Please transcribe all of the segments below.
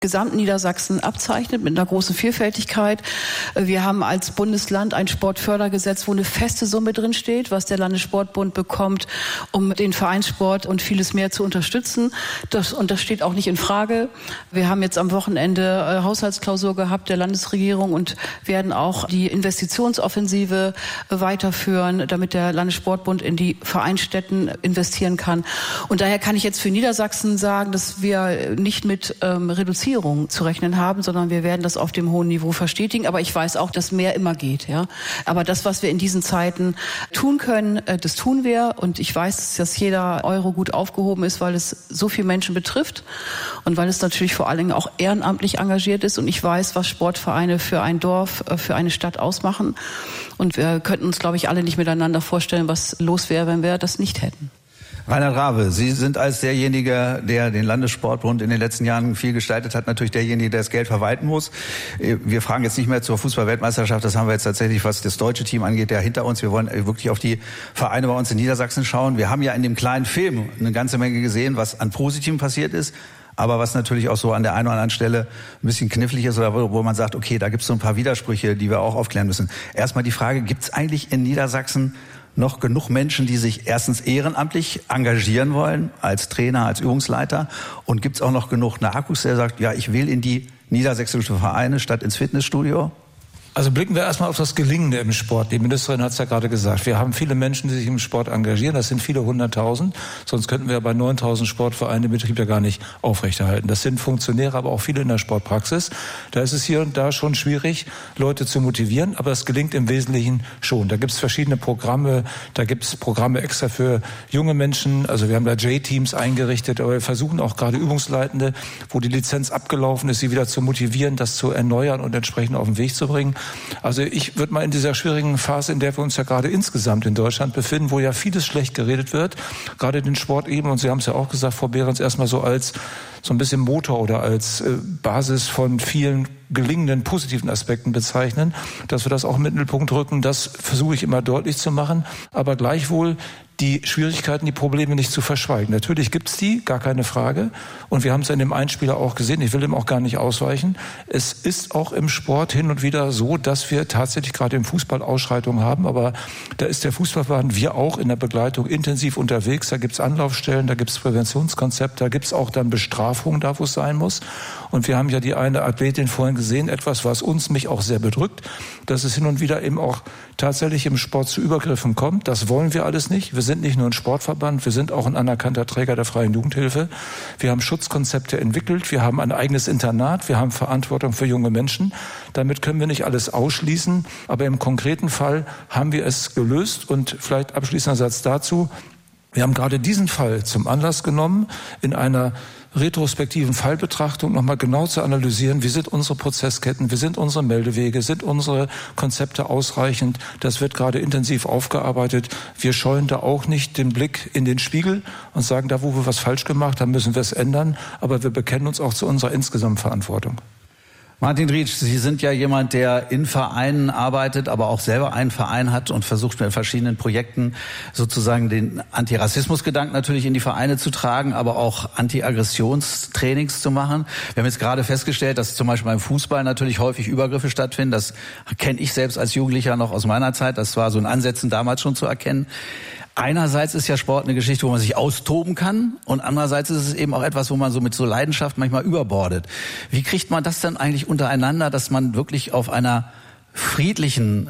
gesamten Niedersachsen abzeichnet mit einer großen Vielfältigkeit. Wir haben als Bundesland ein Sportfördergesetz, wo eine feste Summe drin steht, was der Landessportbund bekommt, um den Vereinssport und vieles mehr zu unterstützen. Das steht auch nicht in Frage. Wir haben jetzt am Wochenende Haushaltsklausur gehabt der Landesregierung und werden auch die Investitionsoffensive weiterführen, damit der Landessportbund in die Vereinsstätten investieren kann. Und daher kann ich jetzt für Niedersachsen sagen, dass wir nicht mit Reduzierung zu rechnen haben, sondern wir werden das auf dem hohen Niveau verstetigen. Aber ich weiß auch, dass mehr immer geht. Ja? Aber das, was wir in diesen Zeiten tun können, das tun wir. Und ich weiß, dass jeder Euro gut aufgehoben ist, weil es so viele Menschen betrifft und weil es natürlich vor allen Dingen auch ehrenamtlich engagiert ist. Und ich weiß, was Sportvereine für ein Dorf, für eine Stadt ausmachen. Und wir könnten uns, glaube ich, alle nicht miteinander vorstellen, was los wäre, wenn wir das nicht hätten. Reinhard Rawe, Sie sind als derjenige, der den Landessportbund in den letzten Jahren viel gestaltet hat, natürlich derjenige, der das Geld verwalten muss. Wir fragen jetzt nicht mehr zur Fußball-Weltmeisterschaft, das haben wir jetzt tatsächlich, was das deutsche Team angeht, ja hinter uns. Wir wollen wirklich auf die Vereine bei uns in Niedersachsen schauen. Wir haben ja in dem kleinen Film eine ganze Menge gesehen, was an Positivem passiert ist, aber was natürlich auch so an der einen oder anderen Stelle ein bisschen knifflig ist oder wo man sagt, okay, da gibt es so ein paar Widersprüche, die wir auch aufklären müssen. Erstmal die Frage, gibt es eigentlich in Niedersachsen noch genug Menschen, die sich erstens ehrenamtlich engagieren wollen, als Trainer, als Übungsleiter? Und gibt es auch noch genug Nachwuchs, der sagt, ja, ich will in die niedersächsischen Vereine statt ins Fitnessstudio? Also blicken wir erstmal auf das Gelingende im Sport. Die Ministerin hat es ja gerade gesagt. Wir haben viele Menschen, die sich im Sport engagieren. Das sind viele 100.000. Sonst könnten wir bei 9.000 Sportvereinen den Betrieb ja gar nicht aufrechterhalten. Das sind Funktionäre, aber auch viele in der Sportpraxis. Da ist es hier und da schon schwierig, Leute zu motivieren. Aber es gelingt im Wesentlichen schon. Da gibt es verschiedene Programme. Da gibt es Programme extra für junge Menschen. Also wir haben da J-Teams eingerichtet. Aber wir versuchen auch gerade Übungsleitende, wo die Lizenz abgelaufen ist, sie wieder zu motivieren, das zu erneuern und entsprechend auf den Weg zu bringen. Also ich würde mal in dieser schwierigen Phase, in der wir uns ja gerade insgesamt in Deutschland befinden, wo ja vieles schlecht geredet wird, gerade den Sport eben, und Sie haben es ja auch gesagt, Frau Behrens, erstmal so als so ein bisschen Motor oder als Basis von vielen gelingenden positiven Aspekten bezeichnen, dass wir das auch im Mittelpunkt rücken. Das versuche ich immer deutlich zu machen, aber gleichwohl die Schwierigkeiten, die Probleme nicht zu verschweigen. Natürlich gibt's die, gar keine Frage. Und wir haben es in dem Einspieler auch gesehen, ich will dem auch gar nicht ausweichen. Es ist auch im Sport hin und wieder so, dass wir tatsächlich gerade im Fußball Ausschreitungen haben. Aber da ist der Fußballverband, wir auch in der Begleitung intensiv unterwegs. Da gibt's Anlaufstellen, da gibt's Präventionskonzepte, da gibt's auch dann Bestrafungen da, wo es sein muss. Und wir haben ja die eine Athletin vorhin gesehen, etwas, was mich auch sehr bedrückt, dass es hin und wieder eben auch tatsächlich im Sport zu Übergriffen kommt. Das wollen wir alles nicht. Wir sind nicht nur ein Sportverband, wir sind auch ein anerkannter Träger der Freien Jugendhilfe. Wir haben Schutzkonzepte entwickelt, wir haben ein eigenes Internat, wir haben Verantwortung für junge Menschen. Damit können wir nicht alles ausschließen, aber im konkreten Fall haben wir es gelöst. Und vielleicht abschließender Satz dazu. Wir haben gerade diesen Fall zum Anlass genommen, in einer retrospektiven Fallbetrachtung nochmal genau zu analysieren, wie sind unsere Prozessketten, wie sind unsere Meldewege, sind unsere Konzepte ausreichend. Das wird gerade intensiv aufgearbeitet. Wir scheuen da auch nicht den Blick in den Spiegel und sagen, da wo wir was falsch gemacht haben, müssen wir es ändern. Aber wir bekennen uns auch zu unserer insgesamt Verantwortung. Martin Drietsch, Sie sind ja jemand, der in Vereinen arbeitet, aber auch selber einen Verein hat und versucht mit verschiedenen Projekten sozusagen den Antirassismusgedanken natürlich in die Vereine zu tragen, aber auch Anti-Aggressionstrainings zu machen. Wir haben jetzt gerade festgestellt, dass zum Beispiel beim Fußball natürlich häufig Übergriffe stattfinden. Das kenne ich selbst als Jugendlicher noch aus meiner Zeit. Das war so in Ansätzen damals schon zu erkennen. Einerseits ist ja Sport eine Geschichte, wo man sich austoben kann, und andererseits ist es eben auch etwas, wo man so mit so Leidenschaft manchmal überbordet. Wie kriegt man das denn eigentlich untereinander, dass man wirklich auf einer friedlichen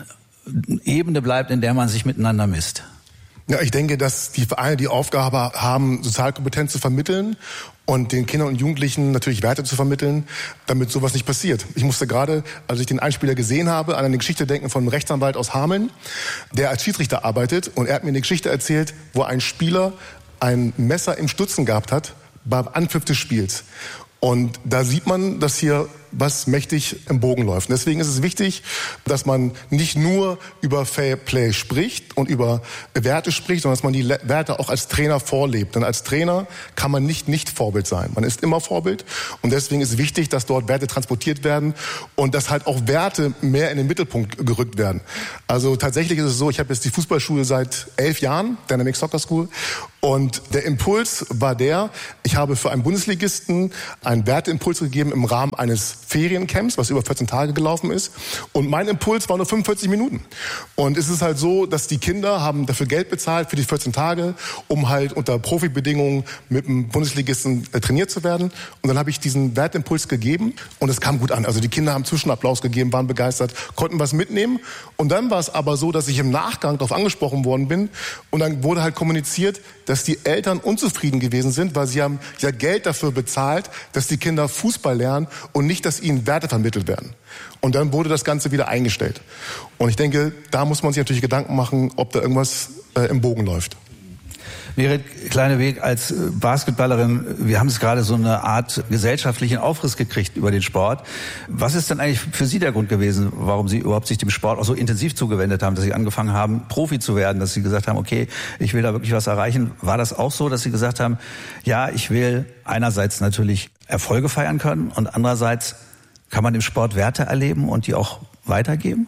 Ebene bleibt, in der man sich miteinander misst? Ja, ich denke, dass die Vereine die Aufgabe haben, Sozialkompetenz zu vermitteln und den Kindern und Jugendlichen natürlich Werte zu vermitteln, damit sowas nicht passiert. Ich musste gerade, als ich den Einspieler gesehen habe, an eine Geschichte denken von einem Rechtsanwalt aus Hameln, der als Schiedsrichter arbeitet, und er hat mir eine Geschichte erzählt, wo ein Spieler ein Messer im Stutzen gehabt hat beim Anpfiff des Spiels. Und da sieht man, dass hier was mächtig im Bogen läuft. Und deswegen ist es wichtig, dass man nicht nur über Fair Play spricht und über Werte spricht, sondern dass man die Werte auch als Trainer vorlebt. Denn als Trainer kann man nicht Vorbild sein. Man ist immer Vorbild. Und deswegen ist es wichtig, dass dort Werte transportiert werden und dass halt auch Werte mehr in den Mittelpunkt gerückt werden. Also tatsächlich ist es so, ich habe jetzt die Fußballschule seit 11 Jahren, Dynamic Soccer School. Und der Impuls war ich habe für einen Bundesligisten einen Werteimpuls gegeben im Rahmen eines Feriencamps, was über 14 Tage gelaufen ist. Und mein Impuls war nur 45 Minuten. Und es ist halt so, dass die Kinder haben dafür Geld bezahlt für die 14 Tage, um halt unter Profibedingungen mit dem Bundesligisten trainiert zu werden. Und dann habe ich diesen Werteimpuls gegeben und es kam gut an. Also die Kinder haben Zwischenapplaus gegeben, waren begeistert, konnten was mitnehmen. Und dann war es aber so, dass ich im Nachgang darauf angesprochen worden bin und dann wurde halt kommuniziert, dass die Eltern unzufrieden gewesen sind, weil sie haben ja Geld dafür bezahlt, dass die Kinder Fußball lernen und nicht, dass ihnen Werte vermittelt werden. Und dann wurde das Ganze wieder eingestellt. Und ich denke, da muss man sich natürlich Gedanken machen, ob da irgendwas im Bogen läuft. Meret Kleineweg, als Basketballerin, wir haben es gerade so eine Art gesellschaftlichen Aufriss gekriegt über den Sport. Was ist denn eigentlich für Sie der Grund gewesen, warum Sie überhaupt sich dem Sport auch so intensiv zugewendet haben, dass Sie angefangen haben, Profi zu werden, dass Sie gesagt haben, okay, ich will da wirklich was erreichen? War das auch so, dass Sie gesagt haben, ja, ich will einerseits natürlich Erfolge feiern können und andererseits kann man im Sport Werte erleben und die auch weitergeben?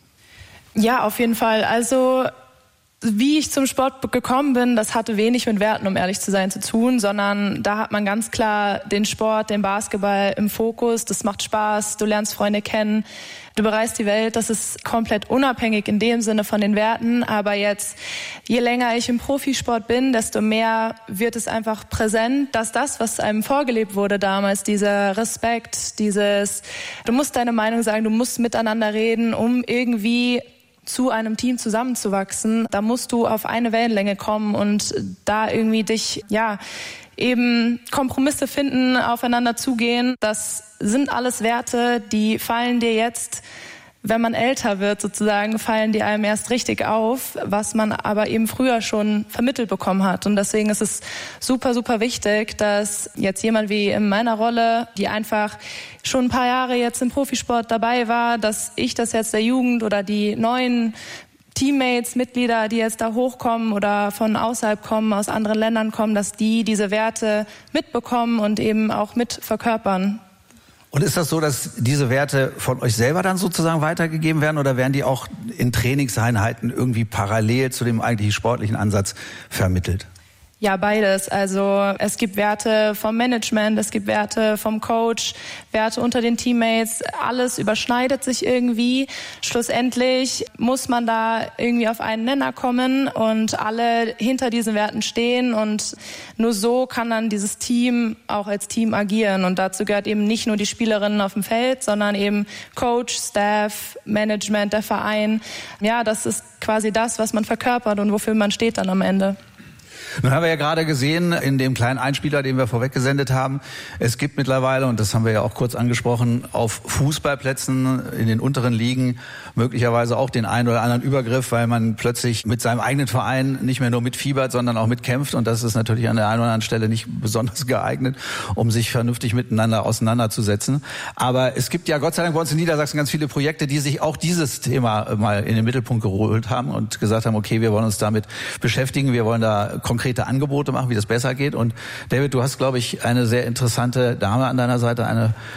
Ja, auf jeden Fall. Also wie ich zum Sport gekommen bin, das hatte wenig mit Werten, um ehrlich zu sein, zu tun, sondern da hat man ganz klar den Sport, den Basketball im Fokus. Das macht Spaß, du lernst Freunde kennen, du bereist die Welt. Das ist komplett unabhängig in dem Sinne von den Werten. Aber jetzt, je länger ich im Profisport bin, desto mehr wird es einfach präsent, dass das, was einem vorgelebt wurde damals, dieser Respekt, du musst deine Meinung sagen, du musst miteinander reden, um irgendwie zu einem Team zusammenzuwachsen, da musst du auf eine Wellenlänge kommen und da irgendwie dich, eben Kompromisse finden, aufeinander zugehen. Das sind alles Werte, die fallen dir jetzt, wenn man älter wird sozusagen, fallen die einem erst richtig auf, was man aber eben früher schon vermittelt bekommen hat. Und deswegen ist es super, super wichtig, dass jetzt jemand wie in meiner Rolle, die einfach schon ein paar Jahre jetzt im Profisport dabei war, dass ich das jetzt der Jugend oder die neuen Teammates, Mitglieder, die jetzt da hochkommen oder von außerhalb kommen, aus anderen Ländern kommen, dass die diese Werte mitbekommen und eben auch mit verkörpern. Und ist das so, dass diese Werte von euch selber dann sozusagen weitergegeben werden oder werden die auch in Trainingseinheiten irgendwie parallel zu dem eigentlichen sportlichen Ansatz vermittelt? Ja, beides. Also es gibt Werte vom Management, es gibt Werte vom Coach, Werte unter den Teammates. Alles überschneidet sich irgendwie. Schlussendlich muss man da irgendwie auf einen Nenner kommen und alle hinter diesen Werten stehen. Und nur so kann dann dieses Team auch als Team agieren. Und dazu gehört eben nicht nur die Spielerinnen auf dem Feld, sondern eben Coach, Staff, Management, der Verein. Ja, das ist quasi das, was man verkörpert und wofür man steht dann am Ende. Nun haben wir ja gerade gesehen, in dem kleinen Einspieler, den wir vorweg gesendet haben, es gibt mittlerweile, und das haben wir ja auch kurz angesprochen, auf Fußballplätzen in den unteren Ligen möglicherweise auch den einen oder anderen Übergriff, weil man plötzlich mit seinem eigenen Verein nicht mehr nur mitfiebert, sondern auch mitkämpft. Und das ist natürlich an der einen oder anderen Stelle nicht besonders geeignet, um sich vernünftig miteinander auseinanderzusetzen. Aber es gibt ja Gott sei Dank bei uns in Niedersachsen ganz viele Projekte, die sich auch dieses Thema mal in den Mittelpunkt geholt haben und gesagt haben, okay, wir wollen uns damit beschäftigen, wir wollen da konkrete Angebote machen, wie das besser geht. Und David, du hast, glaube ich, eine sehr interessante Dame an deiner Seite,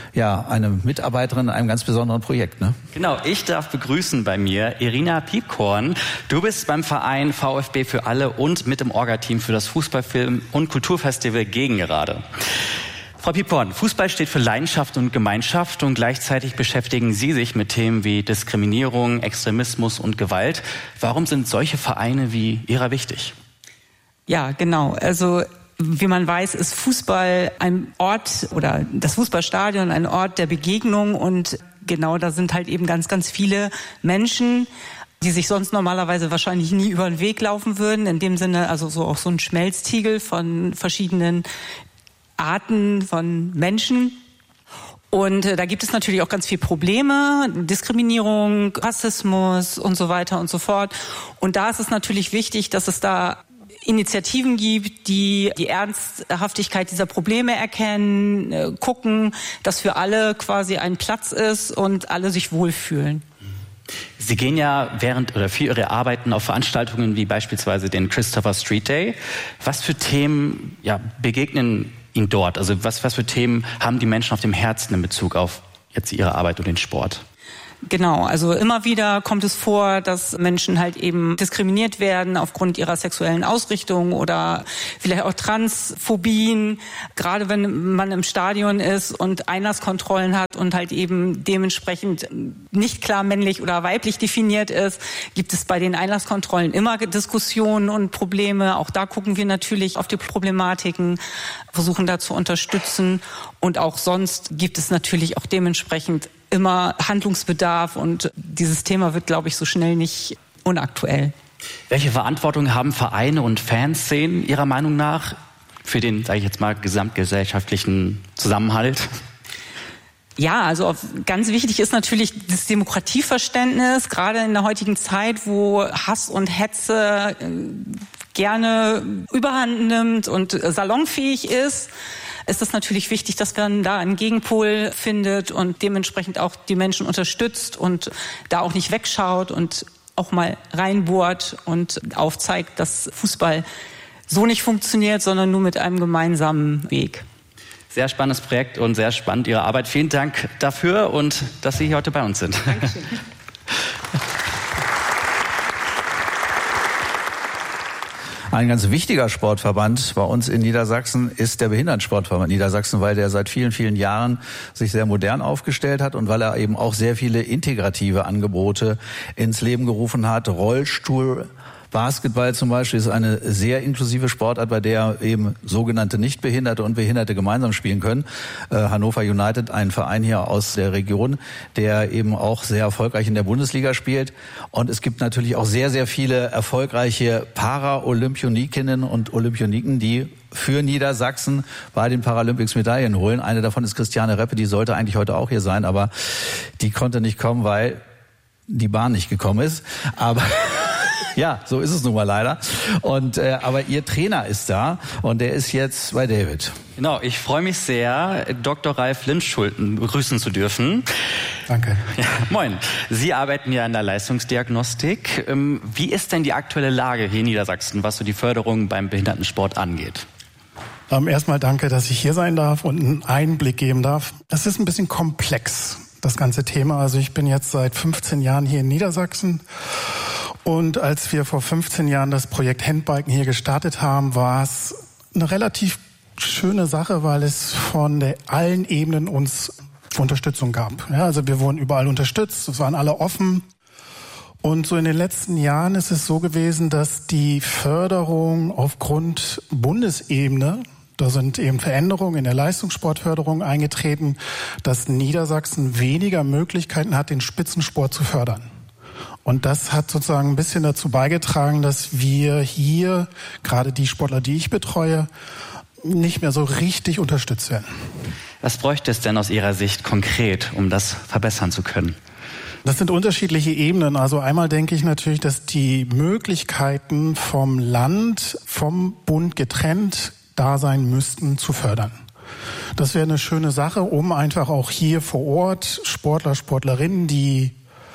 eine Mitarbeiterin in einem ganz besonderen Projekt, ne? Genau, ich darf begrüßen bei mir Irina Piepkorn. Du bist beim Verein VfB für alle und mit im Orga-Team für das Fußballfilm- und Kulturfestival Gegengerade. Frau Piepkorn, Fußball steht für Leidenschaft und Gemeinschaft und gleichzeitig beschäftigen Sie sich mit Themen wie Diskriminierung, Extremismus und Gewalt. Warum sind solche Vereine wie Ihrer wichtig? Ja, genau. Also wie man weiß, ist Fußball ein Ort oder das Fußballstadion ein Ort der Begegnung und genau da sind halt eben ganz, ganz viele Menschen, die sich sonst normalerweise wahrscheinlich nie über den Weg laufen würden. In dem Sinne also so auch so ein Schmelztiegel von verschiedenen Arten von Menschen. Und da gibt es natürlich auch ganz viele Probleme, Diskriminierung, Rassismus und so weiter und so fort. Und da ist es natürlich wichtig, dass es da Initiativen gibt, die die Ernsthaftigkeit dieser Probleme erkennen, gucken, dass für alle quasi ein Platz ist und alle sich wohlfühlen. Sie gehen ja für Ihre Arbeiten auf Veranstaltungen wie beispielsweise den Christopher Street Day. Was für Themen begegnen Ihnen dort? Also was für Themen haben die Menschen auf dem Herzen in Bezug auf jetzt Ihre Arbeit und den Sport? Genau, also immer wieder kommt es vor, dass Menschen halt eben diskriminiert werden aufgrund ihrer sexuellen Ausrichtung oder vielleicht auch Transphobien, gerade wenn man im Stadion ist und Einlasskontrollen hat und halt eben dementsprechend nicht klar männlich oder weiblich definiert ist, gibt es bei den Einlasskontrollen immer Diskussionen und Probleme. Auch da gucken wir natürlich auf die Problematiken, versuchen da zu unterstützen und auch sonst gibt es natürlich auch dementsprechend immer Handlungsbedarf und dieses Thema wird, glaube ich, so schnell nicht unaktuell. Welche Verantwortung haben Vereine und Fanszenen Ihrer Meinung nach für den, sage ich jetzt mal, gesamtgesellschaftlichen Zusammenhalt? Ja, also ganz wichtig ist natürlich das Demokratieverständnis, gerade in der heutigen Zeit, wo Hass und Hetze gerne Überhand nimmt und salonfähig ist es natürlich wichtig, dass man da einen Gegenpol findet und dementsprechend auch die Menschen unterstützt und da auch nicht wegschaut und auch mal reinbohrt und aufzeigt, dass Fußball so nicht funktioniert, sondern nur mit einem gemeinsamen Weg. Sehr spannendes Projekt und sehr spannend Ihre Arbeit. Vielen Dank dafür und dass Sie hier heute bei uns sind. Dankeschön. Ein ganz wichtiger Sportverband bei uns in Niedersachsen ist der Behindertensportverband Niedersachsen, weil der seit vielen, vielen Jahren sich sehr modern aufgestellt hat und weil er eben auch sehr viele integrative Angebote ins Leben gerufen hat. Rollstuhl, Basketball zum Beispiel ist eine sehr inklusive Sportart, bei der eben sogenannte Nichtbehinderte und Behinderte gemeinsam spielen können. Hannover United, ein Verein hier aus der Region, der eben auch sehr erfolgreich in der Bundesliga spielt. Und es gibt natürlich auch sehr, sehr viele erfolgreiche Paralympionikinnen und Olympioniken, die für Niedersachsen bei den Paralympics Medaillen holen. Eine davon ist Christiane Reppe, die sollte eigentlich heute auch hier sein, aber die konnte nicht kommen, weil die Bahn nicht gekommen ist. Aber ja, so ist es nun mal leider. Und aber Ihr Trainer ist da und der ist jetzt bei David. Genau, ich freue mich sehr, Dr. Ralf Lindschulten begrüßen zu dürfen. Danke. Ja, moin. Sie arbeiten ja in der Leistungsdiagnostik. Wie ist denn die aktuelle Lage hier in Niedersachsen, was so die Förderung beim Behindertensport angeht? Erstmal danke, dass ich hier sein darf und einen Einblick geben darf. Es ist ein bisschen komplex, das ganze Thema. Also ich bin jetzt seit 15 Jahren hier in Niedersachsen. Und als wir vor 15 Jahren das Projekt Handbiken hier gestartet haben, war es eine relativ schöne Sache, weil es von allen Ebenen uns Unterstützung gab. Ja, also wir wurden überall unterstützt, es waren alle offen. Und so in den letzten Jahren ist es so gewesen, dass die Förderung aufgrund Bundesebene, da sind eben Veränderungen in der Leistungssportförderung eingetreten, dass Niedersachsen weniger Möglichkeiten hat, den Spitzensport zu fördern. Und das hat sozusagen ein bisschen dazu beigetragen, dass wir hier, gerade die Sportler, die ich betreue, nicht mehr so richtig unterstützt werden. Was bräuchte es denn aus Ihrer Sicht konkret, um das verbessern zu können? Das sind unterschiedliche Ebenen. Also einmal denke ich natürlich, dass die Möglichkeiten vom Land, vom Bund getrennt da sein müssten, zu fördern. Das wäre eine schöne Sache, um einfach auch hier vor Ort Sportler, Sportlerinnen, die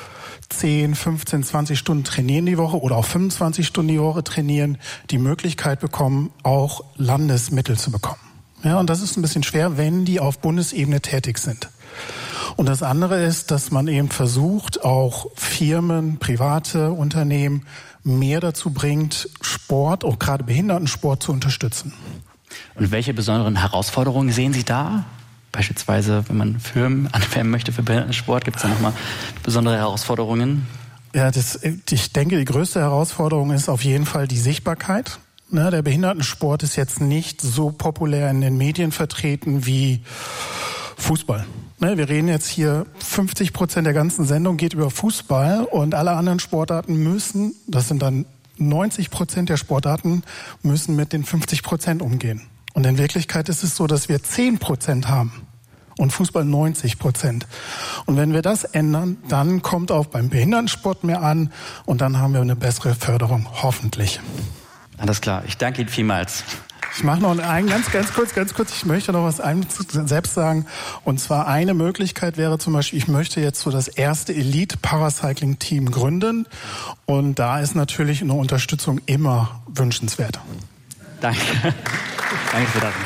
10, 15, 20 Stunden trainieren die Woche oder auch 25 Stunden die Woche trainieren, die Möglichkeit bekommen, auch Landesmittel zu bekommen. Ja, und das ist ein bisschen schwer, wenn die auf Bundesebene tätig sind. Und das andere ist, dass man eben versucht, auch Firmen, private Unternehmen mehr dazu bringt, Sport, auch gerade Behindertensport zu unterstützen. Und welche besonderen Herausforderungen sehen Sie da? Beispielsweise, wenn man Firmen anwerben möchte für Behindertensport, gibt es da nochmal besondere Herausforderungen? Ja, ich denke, die größte Herausforderung ist auf jeden Fall die Sichtbarkeit. Der Behindertensport ist jetzt nicht so populär in den Medien vertreten wie Fußball. Wir reden jetzt hier, 50% der ganzen Sendung geht über Fußball und alle anderen Sportarten müssen, das sind dann 90% der Sportarten, müssen mit den 50% umgehen. Und in Wirklichkeit ist es so, dass wir 10% haben und Fußball 90%. Und wenn wir das ändern, dann kommt auch beim Behindertensport mehr an und dann haben wir eine bessere Förderung, hoffentlich. Alles klar, ich danke Ihnen vielmals. Ich mache noch einen ganz kurz. Ich möchte noch was selbst sagen. Und zwar eine Möglichkeit wäre zum Beispiel, ich möchte jetzt so das erste Elite-Paracycling-Team gründen. Und da ist natürlich eine Unterstützung immer wünschenswert. Danke. Danke für das.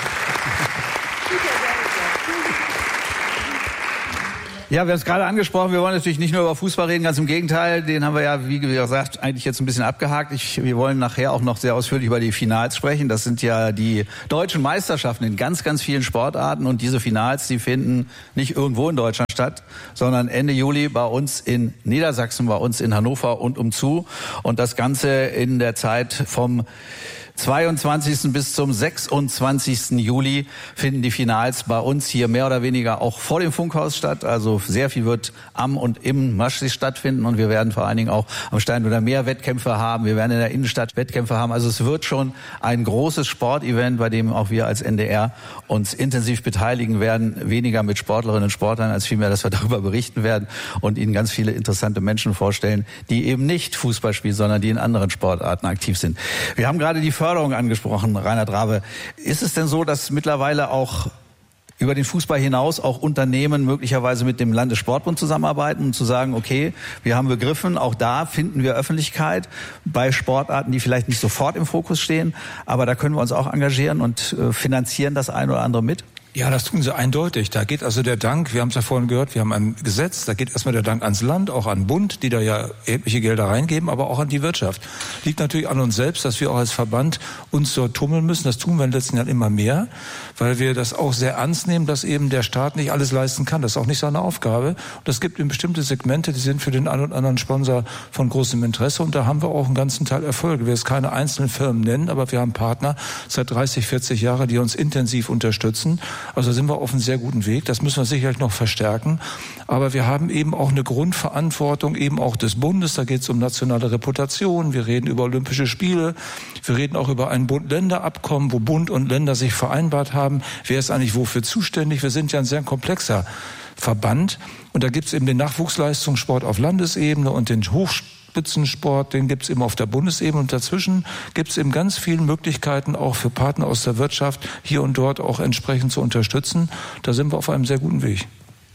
Ja, wir haben es gerade angesprochen, wir wollen natürlich nicht nur über Fußball reden, ganz im Gegenteil, den haben wir ja, wie gesagt, eigentlich jetzt ein bisschen abgehakt. Wir wollen nachher auch noch sehr ausführlich über die Finals sprechen. Das sind ja die deutschen Meisterschaften in ganz, ganz vielen Sportarten und diese Finals, die finden nicht irgendwo in Deutschland statt, sondern Ende Juli bei uns in Niedersachsen, bei uns in Hannover und umzu. Und das Ganze in der Zeit vom 22. bis zum 26. Juli finden die Finals bei uns hier mehr oder weniger auch vor dem Funkhaus statt. Also sehr viel wird am und im Maschsee stattfinden und wir werden vor allen Dingen auch am Steinhuder Meer Wettkämpfe haben. Wir werden in der Innenstadt Wettkämpfe haben. Also es wird schon ein großes Sportevent, bei dem auch wir als NDR uns intensiv beteiligen werden. Weniger mit Sportlerinnen und Sportlern als vielmehr, dass wir darüber berichten werden und Ihnen ganz viele interessante Menschen vorstellen, die eben nicht Fußball spielen, sondern die in anderen Sportarten aktiv sind. Wir haben gerade die Förderung angesprochen, Reinhard Rabe. Ist es denn so, dass mittlerweile auch über den Fußball hinaus auch Unternehmen möglicherweise mit dem Landessportbund zusammenarbeiten und zu sagen, okay, wir haben begriffen, auch da finden wir Öffentlichkeit bei Sportarten, die vielleicht nicht sofort im Fokus stehen, aber da können wir uns auch engagieren und finanzieren das ein oder andere mit? Ja, das tun sie eindeutig. Da geht also der Dank, wir haben es ja vorhin gehört, wir haben ein Gesetz, da geht erstmal der Dank ans Land, auch an den Bund, die da ja erhebliche Gelder reingeben, aber auch an die Wirtschaft. Liegt natürlich an uns selbst, dass wir auch als Verband uns dort tummeln müssen. Das tun wir in den letzten Jahren immer mehr, weil wir das auch sehr ernst nehmen, dass eben der Staat nicht alles leisten kann. Das ist auch nicht seine Aufgabe. Und es gibt eben bestimmte Segmente, die sind für den einen oder anderen Sponsor von großem Interesse und da haben wir auch einen ganzen Teil Erfolge. Wir werden keine einzelnen Firmen nennen, aber wir haben Partner seit 30, 40 Jahren, die uns intensiv unterstützen. Also sind wir auf einem sehr guten Weg. Das müssen wir sicherlich noch verstärken. Aber wir haben eben auch eine Grundverantwortung eben auch des Bundes. Da geht es um nationale Reputation. Wir reden über Olympische Spiele. Wir reden auch über ein Bund-Länder-Abkommen, wo Bund und Länder sich vereinbart haben. Wer ist eigentlich wofür zuständig? Wir sind ja ein sehr komplexer Verband. Und da gibt es eben den Nachwuchsleistungssport auf Landesebene und den Hochspitzensport, den gibt es eben auf der Bundesebene und dazwischen gibt es eben ganz viele Möglichkeiten auch für Partner aus der Wirtschaft hier und dort auch entsprechend zu unterstützen. Da sind wir auf einem sehr guten Weg.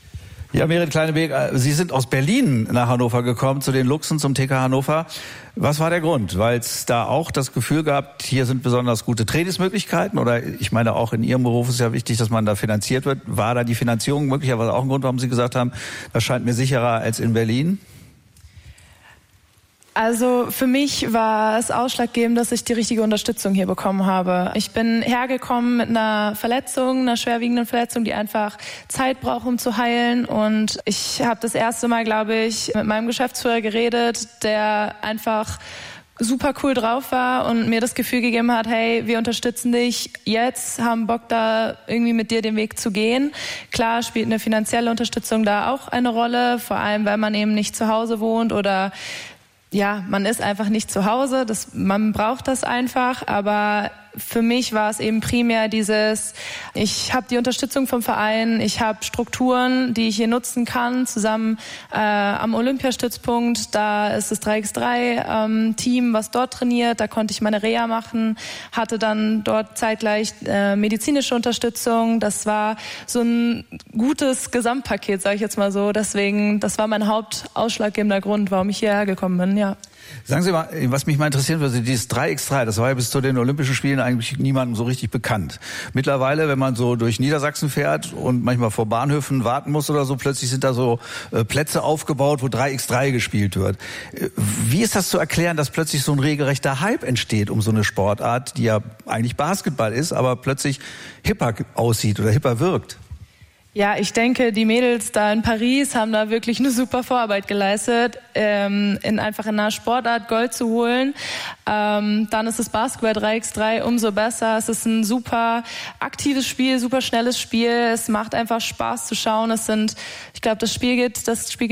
Ja, Merit Kleinebeek, Sie sind aus Berlin nach Hannover gekommen, zu den Luchsen, zum TK Hannover. Was war der Grund? Weil es da auch das Gefühl gab, hier sind besonders gute Trainingsmöglichkeiten oder ich meine auch in Ihrem Beruf ist ja wichtig, dass man da finanziert wird. War da die Finanzierung möglicherweise auch ein Grund, warum Sie gesagt haben, das scheint mir sicherer als in Berlin? Also für mich war es ausschlaggebend, dass ich die richtige Unterstützung hier bekommen habe. Ich bin hergekommen mit einer Verletzung, einer schwerwiegenden Verletzung, die einfach Zeit braucht, um zu heilen. Und ich habe das erste Mal, glaube ich, mit meinem Geschäftsführer geredet, der einfach super cool drauf war und mir das Gefühl gegeben hat, hey, wir unterstützen dich jetzt, haben Bock da irgendwie mit dir den Weg zu gehen. Klar spielt eine finanzielle Unterstützung da auch eine Rolle, vor allem weil man eben nicht zu Hause wohnt oder ja, man ist einfach nicht zu Hause, man braucht das einfach, aber für mich war es eben primär dieses, ich habe die Unterstützung vom Verein, ich habe Strukturen, die ich hier nutzen kann, zusammen am Olympiastützpunkt, da ist das 3x3-Team, was dort trainiert, da konnte ich meine Reha machen, hatte dann dort zeitgleich medizinische Unterstützung, das war so ein gutes Gesamtpaket, sage ich jetzt mal so, deswegen, das war mein hauptausschlaggebender Grund, warum ich hierher gekommen bin, ja. Sagen Sie mal, was mich mal interessieren würde, dieses 3x3, das war ja bis zu den Olympischen Spielen eigentlich niemandem so richtig bekannt. Mittlerweile, wenn man so durch Niedersachsen fährt und manchmal vor Bahnhöfen warten muss oder so, plötzlich sind da so Plätze aufgebaut, wo 3x3 gespielt wird. Wie ist das zu erklären, dass plötzlich so ein regelrechter Hype entsteht um so eine Sportart, die ja eigentlich Basketball ist, aber plötzlich hipper aussieht oder hipper wirkt? Ja, ich denke, die Mädels da in Paris haben da wirklich eine super Vorarbeit geleistet, in einer Sportart Gold zu holen. Dann ist das Basketball 3x3 umso besser. Es ist ein super aktives Spiel, super schnelles Spiel. Es macht einfach Spaß zu schauen. Ich glaube, das Spiel geht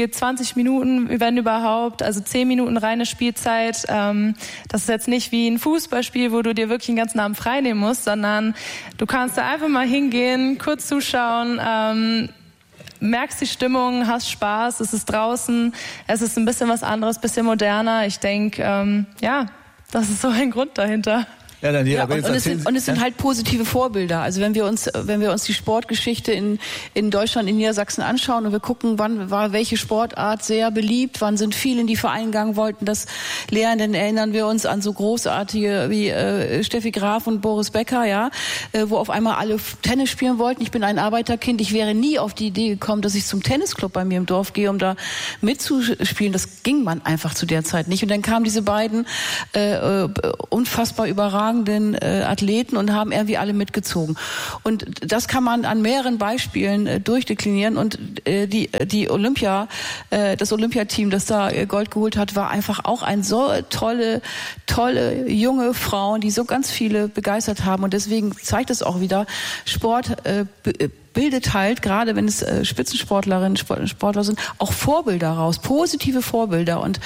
20 Minuten, wenn überhaupt, also 10 Minuten reine Spielzeit. Das ist jetzt nicht wie ein Fußballspiel, wo du dir wirklich den ganzen Abend frei nehmen musst, sondern du kannst da einfach mal hingehen, kurz zuschauen, merkst die Stimmung, hast Spaß, es ist draußen, es ist ein bisschen was anderes, bisschen moderner. Ich denke, ja, das ist so ein Grund dahinter. Ja, Daniela, und es sind halt positive Vorbilder. Also wenn wir uns die Sportgeschichte in Deutschland, in Niedersachsen anschauen und wir gucken, wann war welche Sportart sehr beliebt, wann sind viele in die Vereine gegangen, wollten das lernen, dann erinnern wir uns an so großartige wie Steffi Graf und Boris Becker, ja, wo auf einmal alle Tennis spielen wollten. Ich bin ein Arbeiterkind, ich wäre nie auf die Idee gekommen, dass ich zum Tennisclub bei mir im Dorf gehe, um da mitzuspielen. Das ging man einfach zu der Zeit nicht. Und dann kamen diese beiden unfassbar überragenden Athleten und haben irgendwie alle mitgezogen. Und das kann man an mehreren Beispielen durchdeklinieren. Und die Olympia, das Olympiateam, das da Gold geholt hat, war einfach auch ein so tolle junge Frauen, die so ganz viele begeistert haben. Und deswegen zeigt es auch wieder, Sport bildet halt, gerade wenn es Spitzensportlerinnen, Sportler sind, auch Vorbilder raus, positive Vorbilder. Und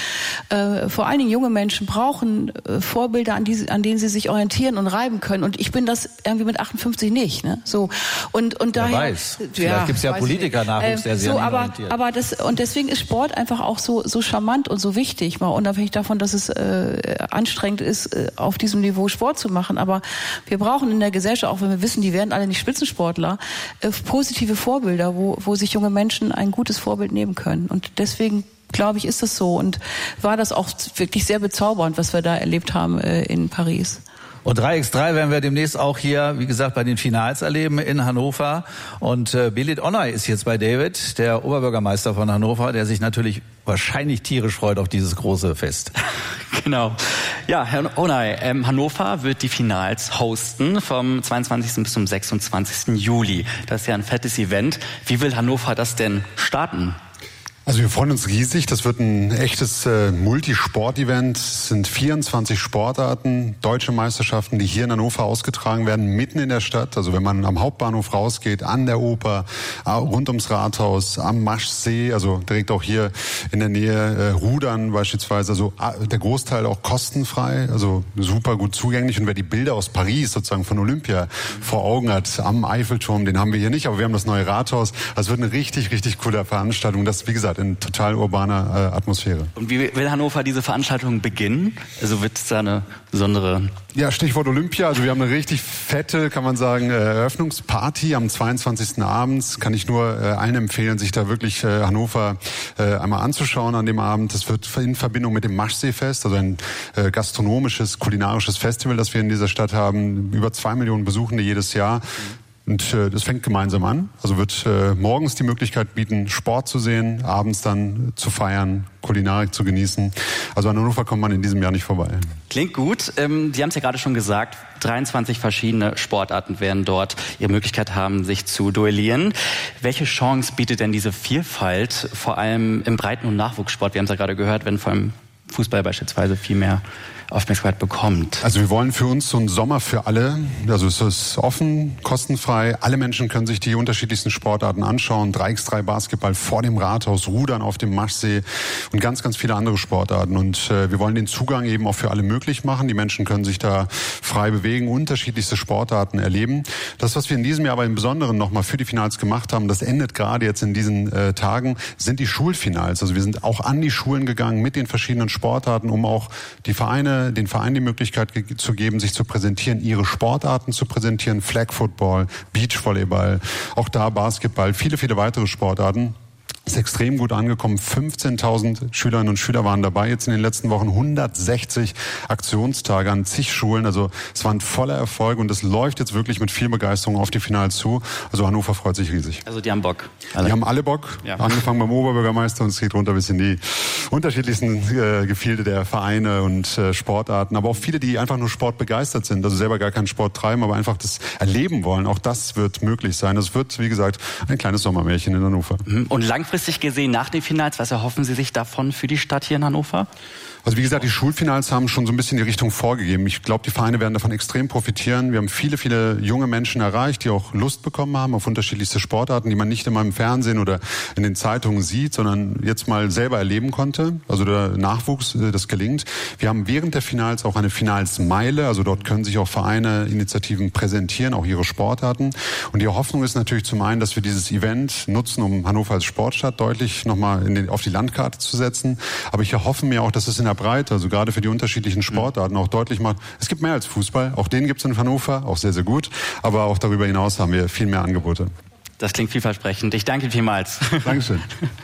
vor allen Dingen junge Menschen brauchen Vorbilder, an denen sie sich orientieren und reiben können. Und ich bin das irgendwie mit 58 nicht. Ne? So. Und daher, wer weiß, vielleicht gibt es ja Politiker-Nachwuchs, der sich orientiert. Aber deswegen ist Sport einfach auch so charmant und so wichtig, mal unabhängig davon, dass es anstrengend ist, auf diesem Niveau Sport zu machen. Aber wir brauchen in der Gesellschaft, auch wenn wir wissen, die werden alle nicht Spitzensportler, positive Vorbilder, wo sich junge Menschen ein gutes Vorbild nehmen können. Und deswegen, glaube ich, ist das so. Und war das auch wirklich sehr bezaubernd, was wir da erlebt haben in Paris. Und 3x3 werden wir demnächst auch hier, wie gesagt, bei den Finals erleben in Hannover. Und Belit Onay ist jetzt bei David, der Oberbürgermeister von Hannover, der sich natürlich wahrscheinlich tierisch freut auf dieses große Fest. Genau. Ja, Herr Onay, Hannover wird die Finals hosten vom 22. bis zum 26. Juli. Das ist ja ein fettes Event. Wie will Hannover das denn starten? Also wir freuen uns riesig. Das wird ein echtes Multisport-Event. Es sind 24 Sportarten, deutsche Meisterschaften, die hier in Hannover ausgetragen werden, mitten in der Stadt. Also wenn man am Hauptbahnhof rausgeht, an der Oper, rund ums Rathaus, am Maschsee, also direkt auch hier in der Nähe, Rudern beispielsweise. Also der Großteil auch kostenfrei, also super gut zugänglich. Und wer die Bilder aus Paris sozusagen von Olympia vor Augen hat, am Eiffelturm, den haben wir hier nicht, aber wir haben das neue Rathaus. Also es wird eine richtig, richtig coole Veranstaltung. Das, wie gesagt, in total urbaner Atmosphäre. Und wie will Hannover diese Veranstaltung beginnen? Also wird es da eine besondere... Ja, Stichwort Olympia. Also wir haben eine richtig fette, kann man sagen, Eröffnungsparty am 22. abends. Kann ich nur allen empfehlen, sich da wirklich Hannover einmal anzuschauen an dem Abend. Das wird in Verbindung mit dem Maschseefest, also ein gastronomisches, kulinarisches Festival, das wir in dieser Stadt haben. Über 2 Millionen Besuchende jedes Jahr. Und das fängt gemeinsam an. Also wird morgens die Möglichkeit bieten, Sport zu sehen, abends dann zu feiern, Kulinarik zu genießen. Also an Hannover kommt man in diesem Jahr nicht vorbei. Klingt gut. Sie haben es ja gerade schon gesagt, 23 verschiedene Sportarten werden dort ihre Möglichkeit haben, sich zu duellieren. Welche Chance bietet denn diese Vielfalt, vor allem im Breiten- und Nachwuchssport? Wir haben es ja gerade gehört, wenn vor allem Fußball beispielsweise viel mehr Aufmerksamkeit bekommt. Also wir wollen für uns so einen Sommer für alle. Also es ist offen, kostenfrei. Alle Menschen können sich die unterschiedlichsten Sportarten anschauen. 3x3 Basketball vor dem Rathaus, Rudern auf dem Maschsee und ganz, ganz viele andere Sportarten. Und wir wollen den Zugang eben auch für alle möglich machen. Die Menschen können sich da frei bewegen, unterschiedlichste Sportarten erleben. Das, was wir in diesem Jahr aber im Besonderen nochmal für die Finals gemacht haben, das endet gerade jetzt in diesen Tagen, sind die Schulfinals. Also wir sind auch an die Schulen gegangen mit den verschiedenen Sportarten, um auch den Vereinen die Möglichkeit zu geben, sich zu präsentieren, ihre Sportarten zu präsentieren, Flag Football, Beachvolleyball, auch da Basketball, viele, viele weitere Sportarten. Ist extrem gut angekommen. 15.000 Schülerinnen und Schüler waren dabei jetzt in den letzten Wochen. 160 Aktionstage an zig Schulen. Also es war ein voller Erfolg und es läuft jetzt wirklich mit viel Begeisterung auf die Finals zu. Also Hannover freut sich riesig. Also die haben Bock. Die haben alle Bock. Ja. Angefangen beim Oberbürgermeister und es geht runter bis in die unterschiedlichsten Gefilde der Vereine und Sportarten. Aber auch viele, die einfach nur sportbegeistert sind, also selber gar keinen Sport treiben, aber einfach das erleben wollen. Auch das wird möglich sein. Es wird, wie gesagt, ein kleines Sommermärchen in Hannover. Und langfristig gesehen nach den Finals, was erhoffen Sie sich davon für die Stadt hier in Hannover? Also wie gesagt, die Schulfinals haben schon so ein bisschen die Richtung vorgegeben. Ich glaube, die Vereine werden davon extrem profitieren. Wir haben viele, viele junge Menschen erreicht, die auch Lust bekommen haben auf unterschiedlichste Sportarten, die man nicht immer im Fernsehen oder in den Zeitungen sieht, sondern jetzt mal selber erleben konnte. Also der Nachwuchs, das gelingt. Wir haben während der Finals auch eine Finalsmeile. Also dort können sich auch Vereine, Initiativen präsentieren, auch ihre Sportarten. Und die Hoffnung ist natürlich zum einen, dass wir dieses Event nutzen, um Hannover als Sportstadt Stadt deutlich nochmal auf die Landkarte zu setzen. Aber ich erhoffe mir auch, dass es in der Breite, also gerade für die unterschiedlichen Sportarten, auch deutlich macht, es gibt mehr als Fußball. Auch den gibt es in Hannover, auch sehr, sehr gut. Aber auch darüber hinaus haben wir viel mehr Angebote. Das klingt vielversprechend. Ich danke vielmals. Dankeschön.